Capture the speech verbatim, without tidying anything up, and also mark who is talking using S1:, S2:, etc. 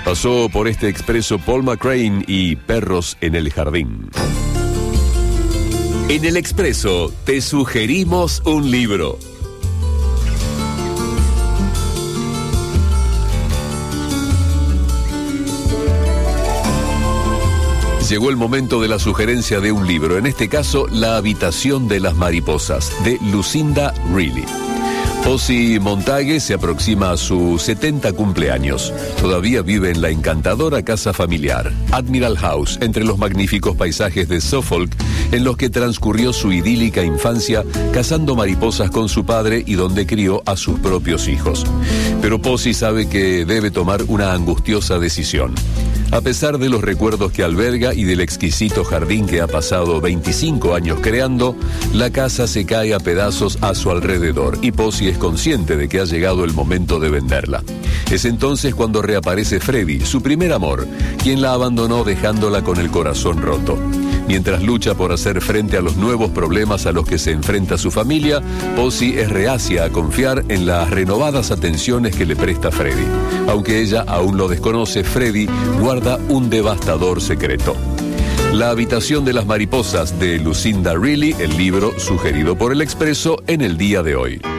S1: Pasó por este expreso Paul McCrane y Perros en el Jardín. En el expreso te sugerimos un libro. Llegó el momento de la sugerencia de un libro, en este caso La habitación de las mariposas, de Lucinda Riley. Posy Montague se aproxima a su setenta cumpleaños. Todavía vive en la encantadora casa familiar, Admiral House, entre los magníficos paisajes de Suffolk, en los que transcurrió su idílica infancia cazando mariposas con su padre y donde crió a sus propios hijos. Pero Posy sabe que debe tomar una angustiosa decisión. A pesar de los recuerdos que alberga y del exquisito jardín que ha pasado veinticinco años creando, la casa se cae a pedazos a su alrededor y Posy es consciente de que ha llegado el momento de venderla. Es entonces cuando reaparece Freddy, su primer amor, quien la abandonó dejándola con el corazón roto. Mientras lucha por hacer frente a los nuevos problemas a los que se enfrenta su familia, Posy es reacia a confiar en las renovadas atenciones que le presta Freddy. Aunque ella aún lo desconoce, Freddy guarda un devastador secreto. La habitación de las mariposas, de Lucinda Riley, el libro sugerido por El Expreso en el día de hoy.